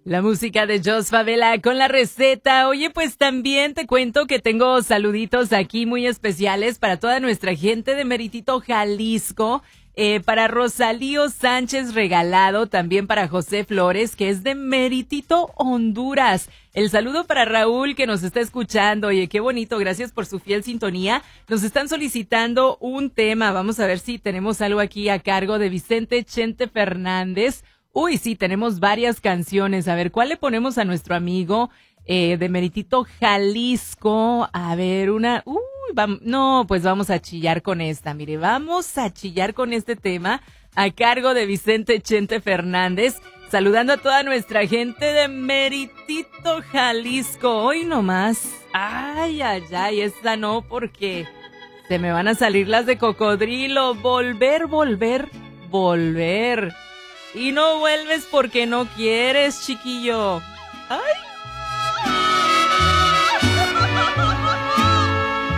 La música de Jos Favela con la receta. Oye, pues también te cuento que tengo saluditos aquí muy especiales para toda nuestra gente de Meritito, Jalisco. Para Rosalío Sánchez Regalado, también para José Flores, que es de Meritito, Honduras. El saludo para Raúl, que nos está escuchando. Oye, qué bonito, gracias por su fiel sintonía. Nos están solicitando un tema. Vamos a ver si tenemos algo aquí a cargo de Vicente Chente Fernández. Uy, sí, tenemos varias canciones. A ver, ¿cuál le ponemos a nuestro amigo de Meritito, Jalisco? A ver, una... no, pues vamos a chillar con esta. Mire, vamos a chillar con este tema a cargo de Vicente Chente Fernández. Saludando a toda nuestra gente de Meritito, Jalisco. Hoy nomás. Ay, ay, ay, esta no, porque se me van a salir las de cocodrilo. Volver, volver, volver. Y no vuelves porque no quieres, chiquillo. Ay.